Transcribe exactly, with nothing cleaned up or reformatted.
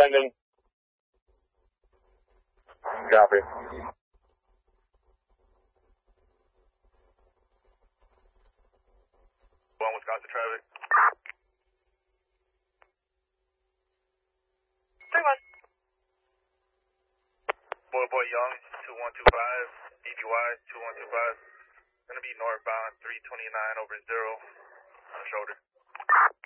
landing. Copy. One Wisconsin traffic. three one. Boy Boy Young, two one two five, D D Y two one two five. Gonna be northbound three twenty-nine over zero on the shoulder.